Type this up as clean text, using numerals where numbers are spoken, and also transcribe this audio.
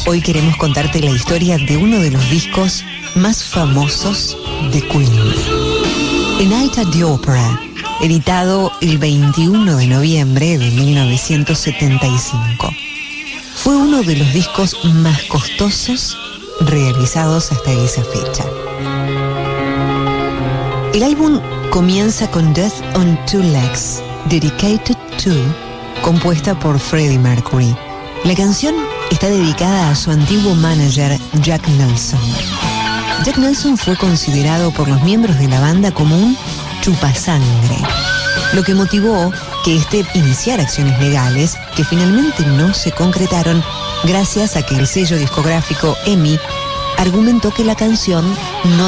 Hoy queremos contarte la historia de uno de los discos más famosos de Queen. A Night at the Opera, editado el 21 de noviembre de 1975. Fue uno de los discos más costosos realizados hasta esa fecha. El álbum comienza con Death on Two Legs, Dedicated to, compuesta por Freddie Mercury. La canción está dedicada a su antiguo manager Jack Nelson. Jack Nelson fue considerado por los miembros de la banda como un chupasangre, lo que motivó que este iniciara acciones legales que finalmente no se concretaron gracias a que el sello discográfico EMI argumentó que la canción no